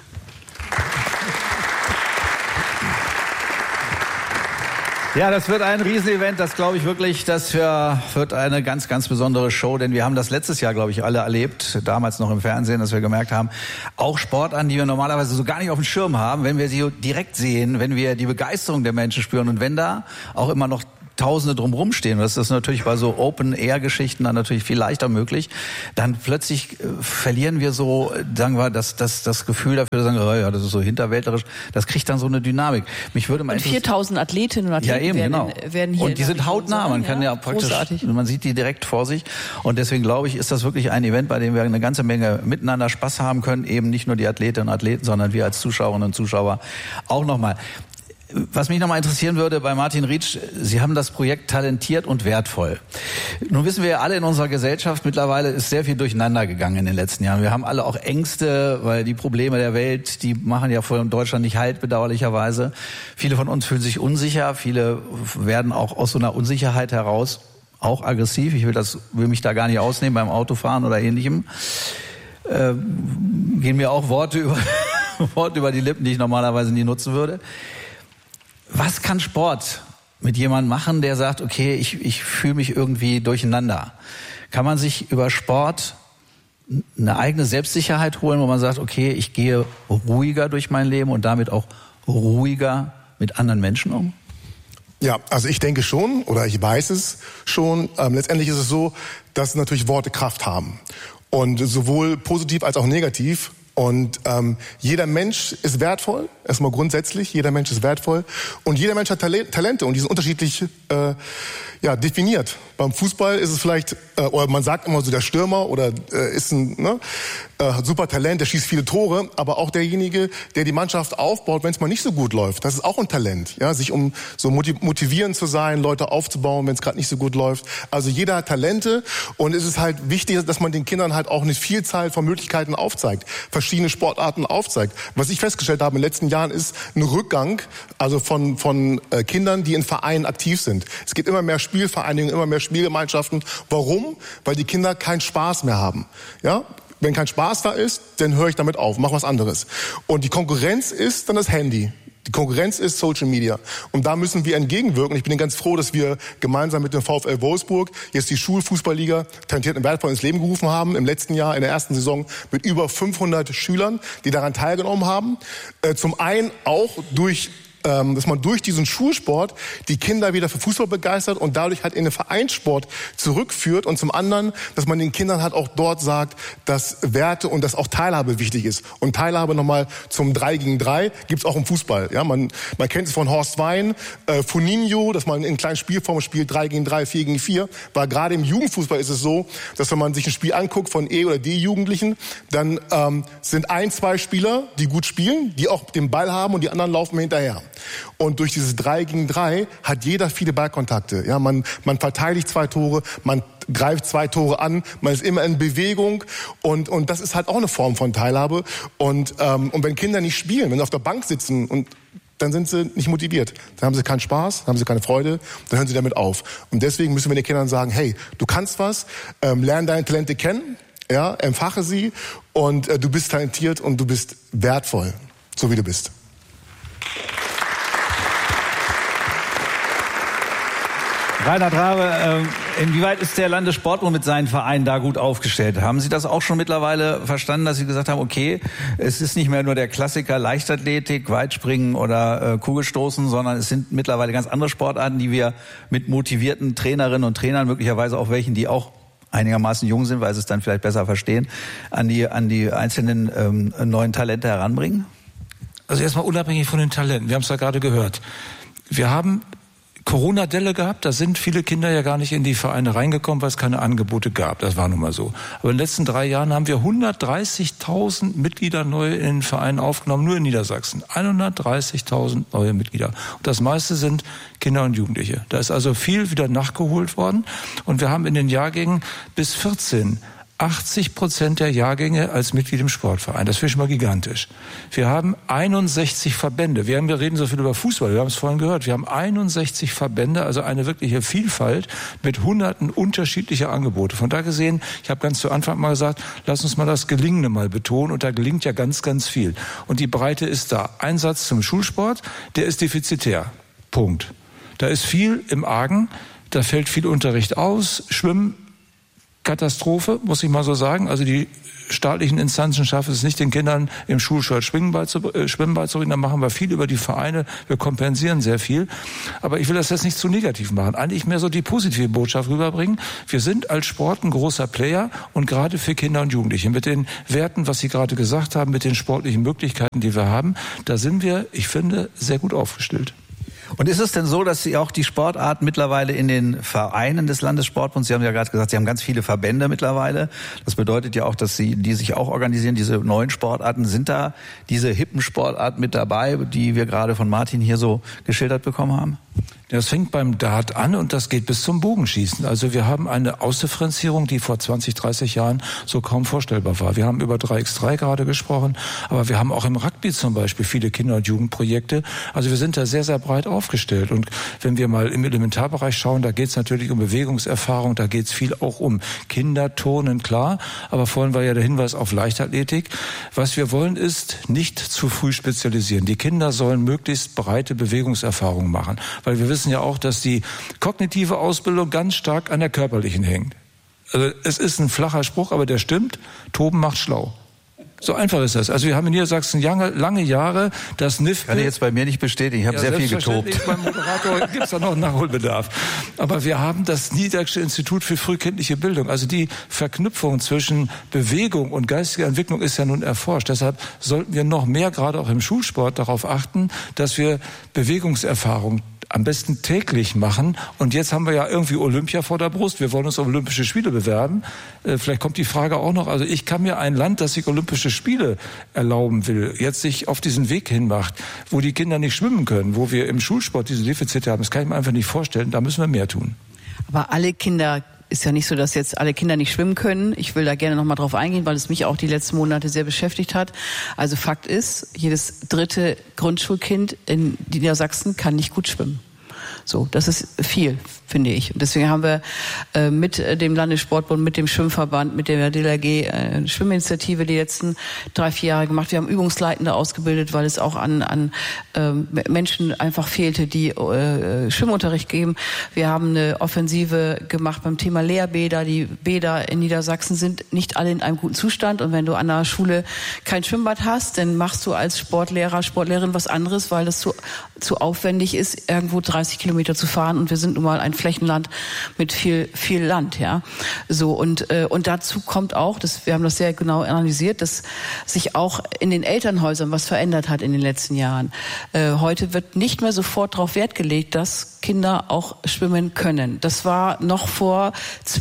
Ja, das wird ein Riesenevent, das glaube ich wirklich, das wird eine ganz, ganz besondere Show, denn wir haben das letztes Jahr, glaube ich, alle erlebt, damals noch im Fernsehen, dass wir gemerkt haben, auch Sportarten, die wir normalerweise so gar nicht auf dem Schirm haben, wenn wir sie direkt sehen, wenn wir die Begeisterung der Menschen spüren und wenn da auch immer noch Tausende drumherum stehen, das ist natürlich bei so Open-Air-Geschichten dann natürlich viel leichter möglich, dann plötzlich verlieren wir so, sagen wir, das Gefühl dafür, sagen, oh ja, das ist so hinterwäldlerisch, das kriegt dann so eine Dynamik. Mich würde mal und 4.000 Athletinnen und Athleten werden hier. Und die sind hautnah, man kann ja praktisch, man sieht die direkt vor sich und deswegen glaube ich, ist das wirklich ein Event, bei dem wir eine ganze Menge miteinander Spaß haben können, eben nicht nur die Athletinnen und Athleten, sondern wir als Zuschauerinnen und Zuschauer auch nochmal. Was mich nochmal interessieren würde bei Martin Rietsch, Sie haben das Projekt Talentiert und Wertvoll. Nun wissen wir ja alle in unserer Gesellschaft, mittlerweile ist sehr viel durcheinander gegangen in den letzten Jahren. Wir haben alle auch Ängste, weil die Probleme der Welt, die machen ja vor Deutschland nicht halt, bedauerlicherweise. Viele von uns fühlen sich unsicher, viele werden auch aus so einer Unsicherheit heraus auch aggressiv. Ich will mich da gar nicht ausnehmen beim Autofahren oder Ähnlichem. Gehen mir auch Worte über die Lippen, die ich normalerweise nie nutzen würde. Was kann Sport mit jemandem machen, der sagt, okay, ich fühle mich irgendwie durcheinander? Kann man sich über Sport eine eigene Selbstsicherheit holen, wo man sagt, okay, ich gehe ruhiger durch mein Leben und damit auch ruhiger mit anderen Menschen um? Ja, also ich denke schon, oder ich weiß es schon. Letztendlich ist es so, dass natürlich Worte Kraft haben. Und sowohl positiv als auch negativ. Und jeder Mensch ist wertvoll, erstmal grundsätzlich, jeder Mensch ist wertvoll. Und jeder Mensch hat Talente und die sind unterschiedlich definiert. Beim Fußball ist es vielleicht, oder man sagt immer so, der Stürmer oder ist ein super Talent, der schießt viele Tore, aber auch derjenige, der die Mannschaft aufbaut, wenn es mal nicht so gut läuft, das ist auch ein Talent, ja, sich um so motivierend zu sein, Leute aufzubauen, wenn es gerade nicht so gut läuft. Also jeder hat Talente und es ist halt wichtig, dass man den Kindern halt auch eine Vielzahl von Möglichkeiten aufzeigt, verschiedene Sportarten aufzeigt. Was ich festgestellt habe in den letzten Jahren ist ein Rückgang, also von Kindern, die in Vereinen aktiv sind. Es gibt immer mehr Spielvereinigungen, immer mehr Spielgemeinschaften. Warum? Weil die Kinder keinen Spaß mehr haben. Ja? Wenn kein Spaß da ist, dann höre ich damit auf, mache was anderes. Und die Konkurrenz ist dann das Handy. Die Konkurrenz ist Social Media. Und da müssen wir entgegenwirken. Ich bin ganz froh, dass wir gemeinsam mit dem VfL Wolfsburg jetzt die Schulfußballliga Talentiert und Wertvoll ins Leben gerufen haben. Im letzten Jahr, in der ersten Saison, mit über 500 Schülern, die daran teilgenommen haben. Zum einen auch dass man durch diesen Schulsport die Kinder wieder für Fußball begeistert und dadurch halt in den Vereinssport zurückführt und zum anderen, dass man den Kindern halt auch dort sagt, dass Werte und dass auch Teilhabe wichtig ist. Und Teilhabe nochmal zum 3 gegen 3 gibt's auch im Fußball. Ja, man kennt es von Horst Wein, Funinho, dass man in kleinen Spielformen spielt, 3 gegen 3, 4 gegen 4. Weil gerade im Jugendfußball ist es so, dass wenn man sich ein Spiel anguckt von E- oder D-Jugendlichen, dann sind 2 Spieler, die gut spielen, die auch den Ball haben und die anderen laufen hinterher. Und durch dieses 3 gegen 3 hat jeder viele Ballkontakte. Ja, man verteidigt 2 Tore, man greift 2 Tore an, man ist immer in Bewegung und das ist halt auch eine Form von Teilhabe. Und wenn Kinder nicht spielen, wenn sie auf der Bank sitzen und dann sind sie nicht motiviert. Dann haben sie keinen Spaß, dann haben sie keine Freude, dann hören sie damit auf. Und deswegen müssen wir den Kindern sagen, hey, du kannst was, lern deine Talente kennen, ja, entfache sie und du bist talentiert und du bist wertvoll, so wie du bist. Reinhard Rabe, inwieweit ist der Landessportbund mit seinen Vereinen da gut aufgestellt? Haben Sie das auch schon mittlerweile verstanden, dass Sie gesagt haben, okay, es ist nicht mehr nur der Klassiker Leichtathletik, Weitspringen oder Kugelstoßen, sondern es sind mittlerweile ganz andere Sportarten, die wir mit motivierten Trainerinnen und Trainern, möglicherweise auch welchen, die auch einigermaßen jung sind, weil sie es dann vielleicht besser verstehen, an die einzelnen neuen Talente heranbringen? Also erstmal unabhängig von den Talenten, wir haben es ja gerade gehört. Wir haben Corona-Delle gehabt, da sind viele Kinder ja gar nicht in die Vereine reingekommen, weil es keine Angebote gab. Das war nun mal so. Aber in den letzten 3 Jahren haben wir 130.000 Mitglieder neu in den Vereinen aufgenommen, nur in Niedersachsen. 130.000 neue Mitglieder. Und das meiste sind Kinder und Jugendliche. Da ist also viel wieder nachgeholt worden. Und wir haben in den Jahrgängen bis 14 80% der Jahrgänge als Mitglied im Sportverein. Das finde ich schon mal gigantisch. Wir haben 61 Verbände. Wir reden so viel über Fußball, wir haben es vorhin gehört. Wir haben 61 Verbände, also eine wirkliche Vielfalt mit hunderten unterschiedlicher Angebote. Von da gesehen, ich habe ganz zu Anfang mal gesagt, lass uns mal das Gelingende mal betonen. Und da gelingt ja ganz, ganz viel. Und die Breite ist da. Ein Satz zum Schulsport, der ist defizitär. Punkt. Da ist viel im Argen, da fällt viel Unterricht aus, Schwimmen, Katastrophe, muss ich mal so sagen. Also die staatlichen Instanzen schaffen es nicht, den Kindern im Schulstall Schwimmen beizubringen. Da machen wir viel über die Vereine. Wir kompensieren sehr viel. Aber ich will das jetzt nicht zu negativ machen. Eigentlich mehr so die positive Botschaft rüberbringen. Wir sind als Sport ein großer Player und gerade für Kinder und Jugendliche mit den Werten, was Sie gerade gesagt haben, mit den sportlichen Möglichkeiten, die wir haben, da sind wir, ich finde, sehr gut aufgestellt. Und ist es denn so, dass Sie auch die Sportart mittlerweile in den Vereinen des Landessportbunds, Sie haben ja gerade gesagt, Sie haben ganz viele Verbände mittlerweile. Das bedeutet ja auch, dass die sich auch organisieren, diese neuen Sportarten. Sind da diese hippen Sportarten mit dabei, die wir gerade von Martin hier so geschildert bekommen haben? Das fängt beim Dart an und das geht bis zum Bogenschießen. Also wir haben eine Ausdifferenzierung, die vor 20, 30 Jahren so kaum vorstellbar war. Wir haben über 3x3 gerade gesprochen, aber wir haben auch im Rugby zum Beispiel viele Kinder- und Jugendprojekte. Also wir sind da sehr, sehr breit aufgestellt. Und wenn wir mal im Elementarbereich schauen, da geht es natürlich um Bewegungserfahrung, da geht es viel auch um Kinderturnen, klar. Aber vorhin war ja der Hinweis auf Leichtathletik. Was wir wollen ist, nicht zu früh spezialisieren. Die Kinder sollen möglichst breite Bewegungserfahrungen machen, weil wir wissen ja auch, dass die kognitive Ausbildung ganz stark an der körperlichen hängt. Also es ist ein flacher Spruch, aber der stimmt. Toben macht schlau. So einfach ist das. Also wir haben in Niedersachsen lange Jahre das NIFP. Kann ich jetzt bei mir nicht bestätigen. Ich habe sehr viel getobt. Beim Moderator gibt es da noch einen Nachholbedarf. Aber wir haben das Niedersächsische Institut für frühkindliche Bildung. Also die Verknüpfung zwischen Bewegung und geistiger Entwicklung ist ja nun erforscht. Deshalb sollten wir noch mehr, gerade auch im Schulsport, darauf achten, dass wir Bewegungserfahrung am besten täglich machen. Und jetzt haben wir ja irgendwie Olympia vor der Brust. Wir wollen uns um Olympische Spiele bewerben. Vielleicht kommt die Frage auch noch. Also ich kann mir ein Land, das sich Olympische Spiele erlauben will, jetzt sich auf diesen Weg hinmacht, wo die Kinder nicht schwimmen können, wo wir im Schulsport diese Defizite haben. Das kann ich mir einfach nicht vorstellen. Da müssen wir mehr tun. Aber alle Kinder, ist ja nicht so, dass jetzt alle Kinder nicht schwimmen können. Ich will da gerne noch mal drauf eingehen, weil es mich auch die letzten Monate sehr beschäftigt hat. Also Fakt ist, jedes dritte Grundschulkind in Niedersachsen kann nicht gut schwimmen. So, das ist viel, finde ich. Und deswegen haben wir mit dem Landessportbund, mit dem Schwimmverband, mit der DLRG Schwimminitiative die letzten 3-4 Jahre gemacht. Wir haben Übungsleitende ausgebildet, weil es auch an Menschen einfach fehlte, die Schwimmunterricht geben. Wir haben eine Offensive gemacht beim Thema Lehrbäder. Die Bäder in Niedersachsen sind nicht alle in einem guten Zustand. Und wenn du an der Schule kein Schwimmbad hast, dann machst du als Sportlehrer, Sportlehrerin was anderes, weil es zu aufwendig ist, irgendwo 30 Kilometer zu fahren. Und wir sind nun mal ein Flächenland mit viel Land, ja. So, und dazu kommt auch, wir haben das sehr genau analysiert, dass sich auch in den Elternhäusern was verändert hat in den letzten Jahren. Heute wird nicht mehr sofort darauf Wert gelegt, dass Kinder auch schwimmen können. Das war noch vor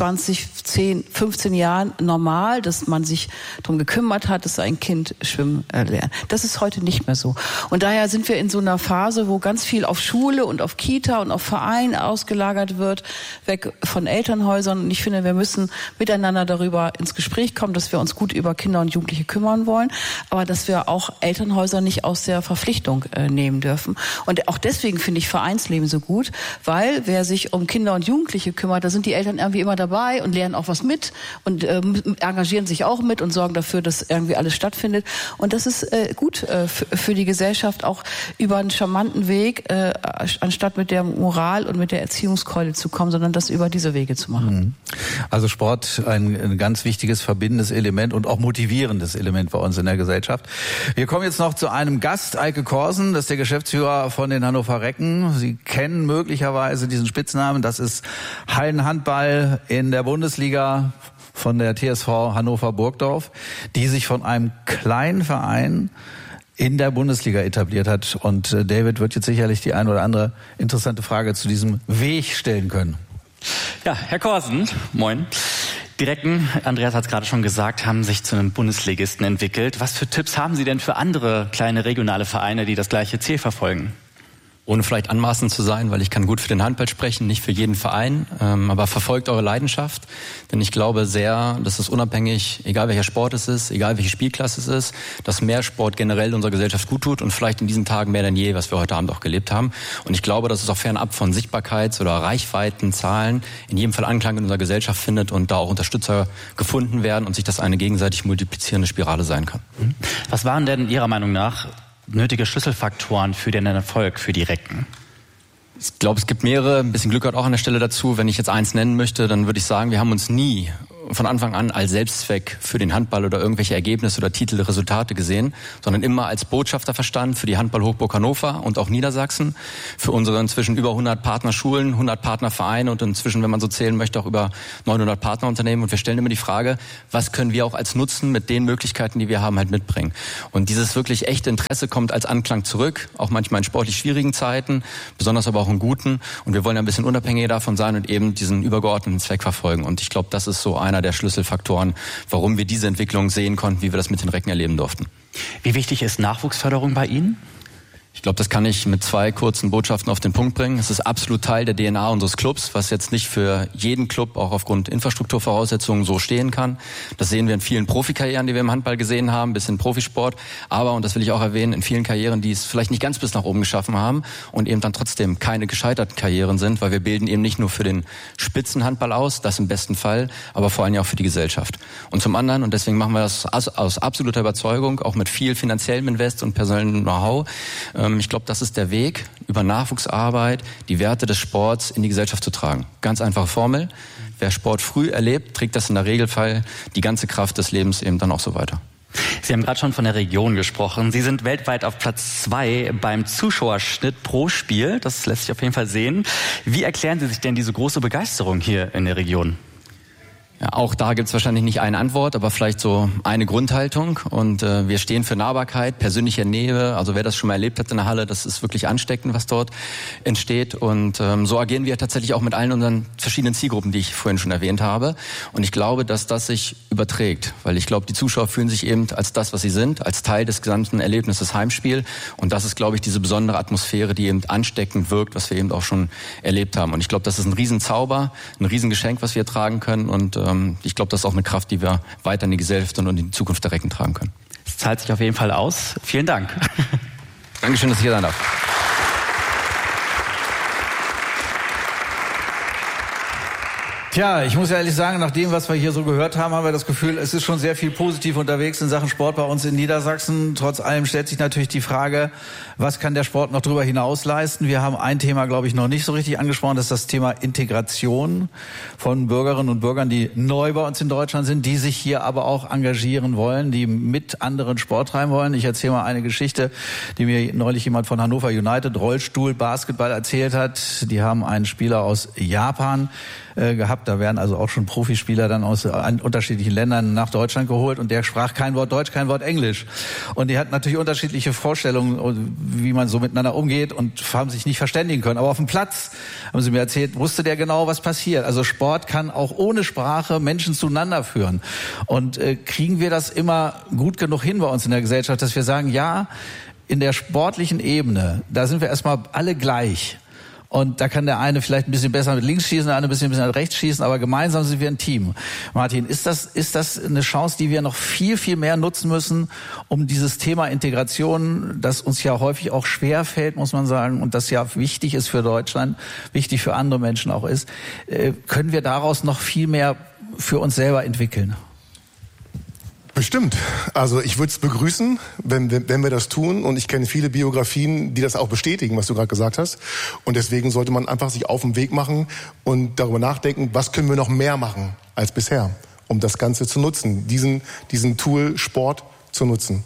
15 Jahren normal, dass man sich darum gekümmert hat, dass ein Kind schwimmen lernt. Das ist heute nicht mehr so. Und daher sind wir in so einer Phase, wo ganz viel auf Schule und auf Kita und auf Verein ausgelagert wird, weg von Elternhäusern. Und ich finde, wir müssen miteinander darüber ins Gespräch kommen, dass wir uns gut über Kinder und Jugendliche kümmern wollen, aber dass wir auch Elternhäuser nicht aus der Verpflichtung nehmen dürfen. Und auch deswegen finde ich Vereinsleben so gut, weil wer sich um Kinder und Jugendliche kümmert, da sind die Eltern irgendwie immer dabei und lernen auch was mit und engagieren sich auch mit und sorgen dafür, dass irgendwie alles stattfindet. Und das ist gut für die Gesellschaft, auch über einen charmanten Weg, anstatt mit der Moral und mit der Erziehungskeule zu kommen, sondern das über diese Wege zu machen. Also Sport ein ganz wichtiges verbindendes Element und auch motivierendes Element bei uns in der Gesellschaft. Wir kommen jetzt noch zu einem Gast, Eike Korsen, das ist der Geschäftsführer von den Hannover Recken. Sie kennen möglicherweise diesen Spitznamen, das ist Hallenhandball in der Bundesliga von der TSV Hannover Burgdorf, die sich von einem kleinen Verein in der Bundesliga etabliert hat. Und David wird jetzt sicherlich die ein oder andere interessante Frage zu diesem Weg stellen können. Ja, Herr Korsen, moin. Die Recken, Andreas hat es gerade schon gesagt, haben sich zu einem Bundesligisten entwickelt. Was für Tipps haben Sie denn für andere kleine regionale Vereine, die das gleiche Ziel verfolgen? ohne vielleicht anmaßend zu sein, weil ich kann gut für den Handball sprechen, nicht für jeden Verein, aber verfolgt eure Leidenschaft, denn ich glaube sehr, dass es unabhängig, egal welcher Sport es ist, egal welche Spielklasse es ist, dass mehr Sport generell unserer Gesellschaft gut tut und vielleicht in diesen Tagen mehr denn je, was wir heute Abend auch gelebt haben. Und ich glaube, dass es auch fernab von Sichtbarkeits- oder Reichweiten, Zahlen in jedem Fall Anklang in unserer Gesellschaft findet und da auch Unterstützer gefunden werden und sich das eine gegenseitig multiplizierende Spirale sein kann. Was waren denn Ihrer Meinung nach nötige Schlüsselfaktoren für den Erfolg für die Recken? Ich glaube, es gibt mehrere. Ein bisschen Glück hat auch an der Stelle dazu. Wenn ich jetzt eins nennen möchte, dann würde ich sagen, wir haben uns nie von Anfang an als Selbstzweck für den Handball oder irgendwelche Ergebnisse oder Titel, Resultate gesehen, sondern immer als Botschafter verstanden für die Handball-Hochburg Hannover und auch Niedersachsen, für unsere inzwischen über 100 Partnerschulen, 100 Partnervereine und inzwischen, wenn man so zählen möchte, auch über 900 Partnerunternehmen. Und wir stellen immer die Frage, was können wir auch als Nutzen mit den Möglichkeiten, die wir haben, halt mitbringen. Und dieses wirklich echte Interesse kommt als Anklang zurück, auch manchmal in sportlich schwierigen Zeiten, besonders aber auch in guten. Und wir wollen ein bisschen unabhängiger davon sein und eben diesen übergeordneten Zweck verfolgen. Und ich glaube, das ist so einer der Schlüsselfaktoren, warum wir diese Entwicklung sehen konnten, wie wir das mit den Recken erleben durften. Wie wichtig ist Nachwuchsförderung bei Ihnen? Ich glaube, das kann ich mit 2 kurzen Botschaften auf den Punkt bringen. Es ist absolut Teil der DNA unseres Clubs, was jetzt nicht für jeden Club auch aufgrund Infrastrukturvoraussetzungen so stehen kann. Das sehen wir in vielen Profikarrieren, die wir im Handball gesehen haben, bis in Profisport. Aber, und das will ich auch erwähnen, in vielen Karrieren, die es vielleicht nicht ganz bis nach oben geschaffen haben und eben dann trotzdem keine gescheiterten Karrieren sind, weil wir bilden eben nicht nur für den Spitzenhandball aus, das im besten Fall, aber vor allem auch für die Gesellschaft. Und zum anderen, und deswegen machen wir das aus absoluter Überzeugung, auch mit viel finanziellem Invest und personellem Know-how, ich glaube, das ist der Weg, über Nachwuchsarbeit die Werte des Sports in die Gesellschaft zu tragen. Ganz einfache Formel. Wer Sport früh erlebt, trägt das in der Regelfall die ganze Kraft des Lebens eben dann auch so weiter. Sie haben gerade schon von der Region gesprochen. Sie sind weltweit auf Platz 2 beim Zuschauerschnitt pro Spiel. Das lässt sich auf jeden Fall sehen. Wie erklären Sie sich denn diese große Begeisterung hier in der Region? Ja, auch da gibt's wahrscheinlich nicht eine Antwort, aber vielleicht so eine Grundhaltung. Und wir stehen für Nahbarkeit, persönliche Nähe. Also wer das schon mal erlebt hat in der Halle, das ist wirklich ansteckend, was dort entsteht. Und so agieren wir tatsächlich auch mit allen unseren verschiedenen Zielgruppen, die ich vorhin schon erwähnt habe. Und ich glaube, dass das sich überträgt, weil ich glaube, die Zuschauer fühlen sich eben als das, was sie sind, als Teil des gesamten Erlebnisses Heimspiel. Und das ist, glaube ich, diese besondere Atmosphäre, die eben ansteckend wirkt, was wir eben auch schon erlebt haben. Und ich glaube, das ist ein Riesenzauber, ein Riesengeschenk, was wir tragen können. Und ich glaube, das ist auch eine Kraft, die wir weiter in die Gesellschaft und in die Zukunft der Recken tragen können. Es zahlt sich auf jeden Fall aus. Vielen Dank. Dankeschön, dass ich hier sein darf. Tja, ich muss ehrlich sagen, nach dem, was wir hier so gehört haben, haben wir das Gefühl, es ist schon sehr viel positiv unterwegs in Sachen Sport bei uns in Niedersachsen. Trotz allem stellt sich natürlich die Frage, was kann der Sport noch darüber hinaus leisten? Wir haben ein Thema, glaube ich, noch nicht so richtig angesprochen, das ist das Thema Integration von Bürgerinnen und Bürgern, die neu bei uns in Deutschland sind, die sich hier aber auch engagieren wollen, die mit anderen Sport treiben wollen. Ich erzähle mal eine Geschichte, die mir neulich jemand von Hannover United, Rollstuhl, Basketball erzählt hat. Die haben einen Spieler aus Japan gehabt. Da werden also auch schon Profispieler dann aus unterschiedlichen Ländern nach Deutschland geholt und der sprach kein Wort Deutsch, kein Wort Englisch. Und die hatten natürlich unterschiedliche Vorstellungen, wie man so miteinander umgeht und haben sich nicht verständigen können. Aber auf dem Platz, haben sie mir erzählt, wusste der genau, was passiert. Also Sport kann auch ohne Sprache Menschen zueinander führen. Und kriegen wir das immer gut genug hin bei uns in der Gesellschaft, dass wir sagen, ja, in der sportlichen Ebene, da sind wir erstmal alle gleich. Und da kann der eine vielleicht ein bisschen besser mit links schießen, der andere ein bisschen mit rechts schießen, aber gemeinsam sind wir ein Team. Martin, ist das eine Chance, die wir noch viel, viel mehr nutzen müssen, um dieses Thema Integration, das uns ja häufig auch schwer fällt, muss man sagen, und das ja wichtig ist für Deutschland, wichtig für andere Menschen auch ist, können wir daraus noch viel mehr für uns selber entwickeln? Bestimmt. Also ich würde es begrüßen, wenn wir das tun. Und ich kenne viele Biografien, die das auch bestätigen, was du gerade gesagt hast. Und deswegen sollte man einfach sich auf den Weg machen und darüber nachdenken, was können wir noch mehr machen als bisher, um das Ganze zu nutzen, diesen Tool Sport zu nutzen.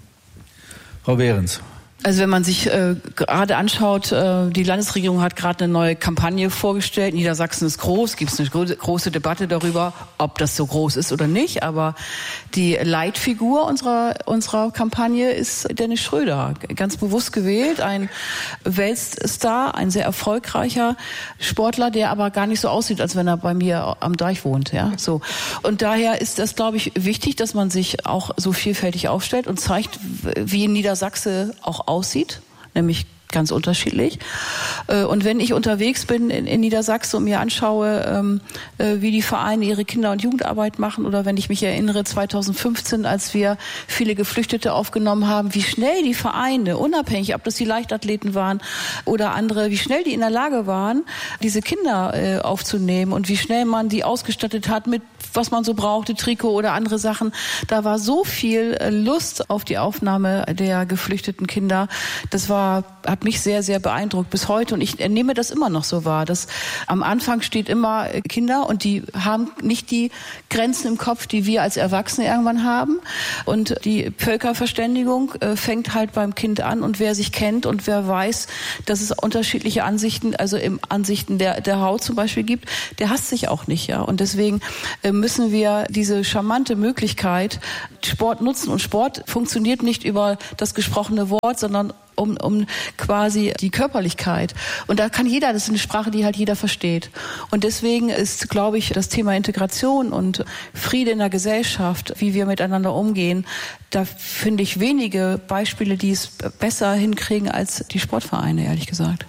Frau Behrens. Also wenn man sich gerade anschaut, die Landesregierung hat gerade eine neue Kampagne vorgestellt. Niedersachsen ist groß, gibt es eine große Debatte darüber, ob das so groß ist oder nicht. Aber die Leitfigur unserer Kampagne ist Dennis Schröder, ganz bewusst gewählt, ein Weltstar, ein sehr erfolgreicher Sportler, der aber gar nicht so aussieht, als wenn er bei mir am Deich wohnt. Ja, so. Und daher ist das, glaube ich, wichtig, dass man sich auch so vielfältig aufstellt und zeigt, wie in Niedersachsen auch aussieht, nämlich ganz unterschiedlich. Und wenn ich unterwegs bin in Niedersachsen und mir anschaue, wie die Vereine ihre Kinder- und Jugendarbeit machen, oder wenn ich mich erinnere, 2015, als wir viele Geflüchtete aufgenommen haben, wie schnell die Vereine, unabhängig, ob das die Leichtathleten waren oder andere, wie schnell die in der Lage waren, diese Kinder aufzunehmen und wie schnell man die ausgestattet hat mit, was man so brauchte, Trikot oder andere Sachen. Da war so viel Lust auf die Aufnahme der geflüchteten Kinder. Das hat mich sehr, sehr beeindruckt bis heute. Und ich nehme das immer noch so wahr, dass am Anfang steht immer Kinder und die haben nicht die Grenzen im Kopf, die wir als Erwachsene irgendwann haben. Und die Völkerverständigung fängt halt beim Kind an. Und wer sich kennt und wer weiß, dass es unterschiedliche Ansichten, also im Ansichten der Haut zum Beispiel gibt, der hasst sich auch nicht, ja. Und deswegen müssen wir diese charmante Möglichkeit Sport nutzen. Und Sport funktioniert nicht über das gesprochene Wort, sondern um quasi die Körperlichkeit. Und da kann jeder, das ist eine Sprache, die halt jeder versteht. Und deswegen ist, glaube ich, das Thema Integration und Friede in der Gesellschaft, wie wir miteinander umgehen, da finde ich wenige Beispiele, die es besser hinkriegen als die Sportvereine, ehrlich gesagt.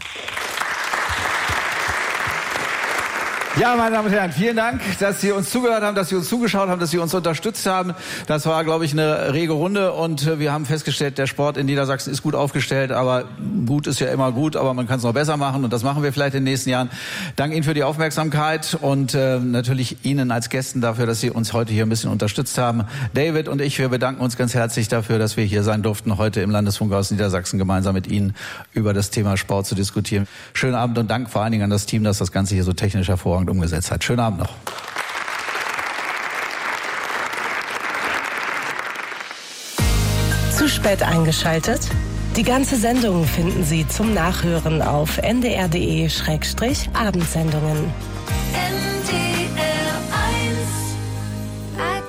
Ja, meine Damen und Herren, vielen Dank, dass Sie uns zugehört haben, dass Sie uns zugeschaut haben, dass Sie uns unterstützt haben. Das war, glaube ich, eine rege Runde und wir haben festgestellt, der Sport in Niedersachsen ist gut aufgestellt, aber gut ist ja immer gut, aber man kann es noch besser machen und das machen wir vielleicht in den nächsten Jahren. Danke Ihnen für die Aufmerksamkeit und natürlich Ihnen als Gästen dafür, dass Sie uns heute hier ein bisschen unterstützt haben. David und ich, wir bedanken uns ganz herzlich dafür, dass wir hier sein durften, heute im Landesfunkhaus Niedersachsen gemeinsam mit Ihnen über das Thema Sport zu diskutieren. Schönen Abend und Dank vor allen Dingen an das Team, das das Ganze hier so technisch hervorragend umgesetzt hat. Schönen Abend noch. Zu spät eingeschaltet? Die ganze Sendung finden Sie zum Nachhören auf ndr.de/Abendsendungen.